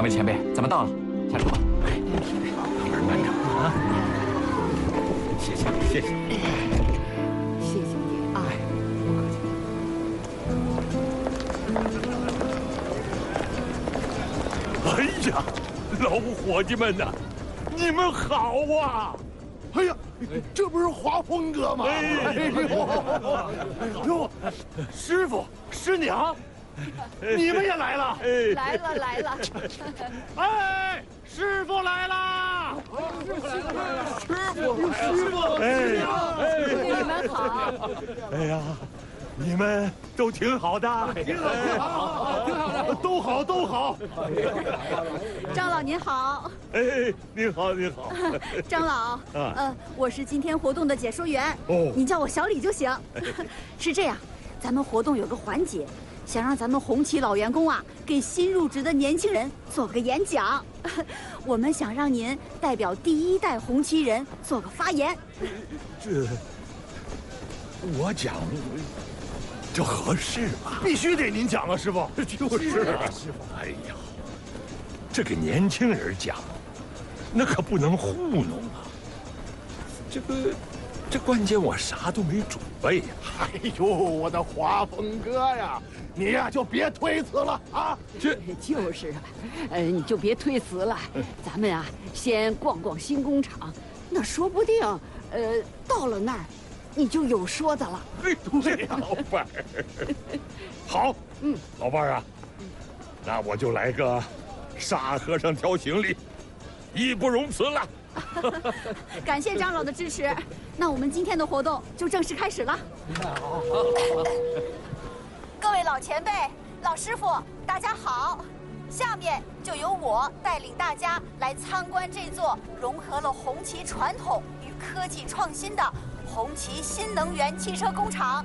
两位前辈，咱们到了，下车吧。 哎，慢点啊！谢谢，谢谢。 谢谢你啊！ 不客气。哎呀，老伙计们呐，你们好啊！ 哎呀，这不是华峰哥吗？哎呦，师傅师娘，你们也来了！ 来了来了！ 哎，师傅来啦！师傅， 你们好。 哎呀，你们都挺好的， 挺好，都好都好。 张老您好。 哎，您好您好。 张老，我是今天活动的解说员，您叫我小李就行。是这样，咱们活动有个环节，想让咱们红旗老员工啊，给新入职的年轻人做个演讲。我们想让您代表第一代红旗人做个发言。 这我讲，这合适吗？ 必须得您讲啊，师傅。 就是啊，师傅。哎呀，这给年轻人讲，那可不能糊弄啊。这关键我啥都没准备呀。 哎呦，我的华峰哥呀，你呀就别推辞了啊！ 就是啊，你就别推辞了，咱们啊先逛逛新工厂，那说不定，到了那儿，你就有说的了。 哎，对呀，老伴儿。好，老伴儿啊，那我就来个沙和尚挑行李，义不容辞了。 感谢张老的支持，那我们今天的活动就正式开始了。各位老前辈、老师傅，大家好！下面就由我带领大家来参观这座融合了红旗传统与科技创新的红旗新能源汽车工厂。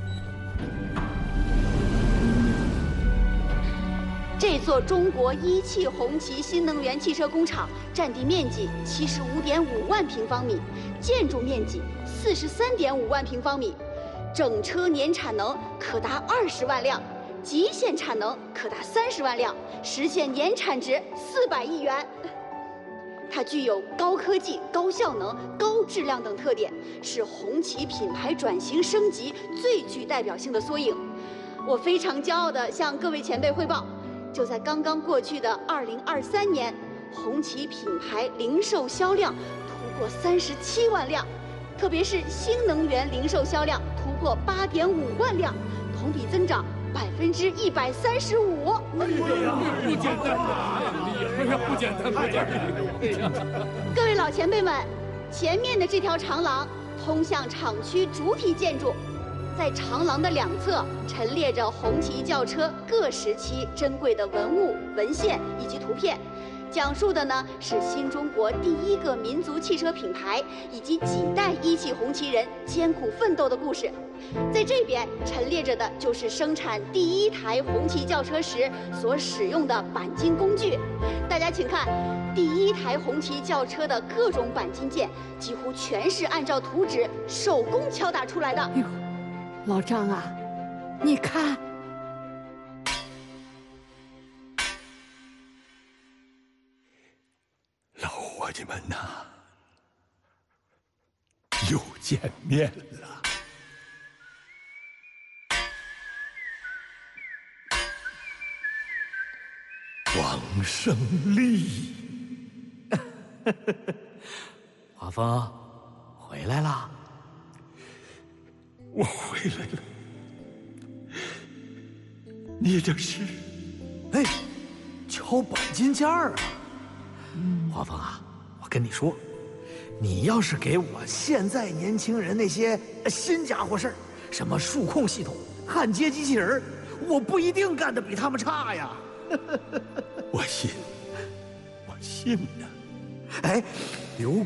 这座中国一汽红旗新能源汽车工厂占地面积75.5万平方米，建筑面积43.5万平方米，整车年产能可达20万辆，极限产能可达30万辆，实现年产值400亿元。它具有高科技、高效能、高质量等特点，是红旗品牌转型升级最具代表性的缩影。我非常骄傲地向各位前辈汇报，就在刚刚过去的2023年，红旗品牌零售销量突破37万辆，特别是新能源零售销量突破8.5万辆，同比增长135%。 哎呀，不简单啊！哎呀，不简单，不简单！ 各位老前辈们，前面的这条长廊通向厂区主体建筑。在长廊的两侧陈列着红旗轿车各时期珍贵的文物、文献以及图片，讲述的呢是新中国第一个民族汽车品牌以及几代一汽红旗人艰苦奋斗的故事。在这边陈列着的就是生产第一台红旗轿车时所使用的钣金工具。大家请看，第一台红旗轿车的各种钣金件几乎全是按照图纸手工敲打出来的。老张啊，你看， 老伙计们呐，又见面了。王胜利， 华峰，回来啦。 我回来了，你这是？ 哎，敲钣金件儿啊！华峰啊，我跟你说，你要是给我现在年轻人那些新家伙事儿，什么数控系统、焊接机器人，我不一定干得比他们差呀。 我信呢。 哎，刘